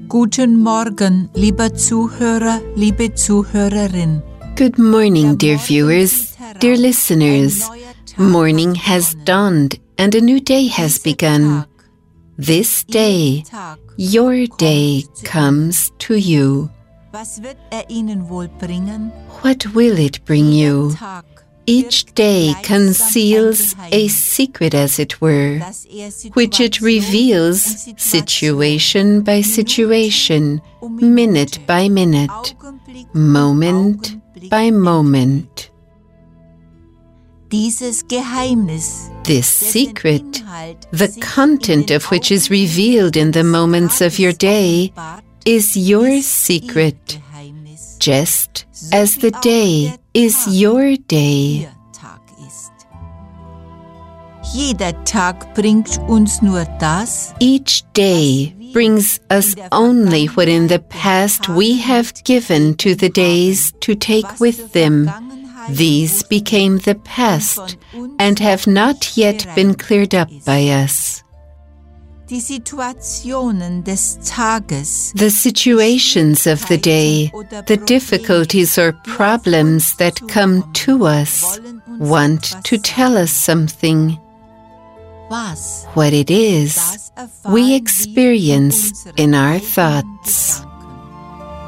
Guten Morgen, lieber Zuhörer, liebe Zuhörerin. Good morning, dear viewers, dear listeners. Morning has dawned and a new day has begun. This day, your day comes to you. Was wird Ihnen wohl bringen? What will it bring you? Each day conceals a secret, as it were, which it reveals situation by situation, minute by minute, moment by moment. Dieses Geheimnis, This secret, the content of which is revealed in the moments of your day, is your secret, just as the day is your day. Jeder Tag bringt uns nur das, Each day brings us only what in the past we have given to the days to take with them. These became the past and have not yet been cleared up by us. die Situationen des Tages, The situations of the day, the difficulties or problems that come to us, want to tell us something. was, What it is, das erfahren we wir experience unsere in our eigenen thoughts.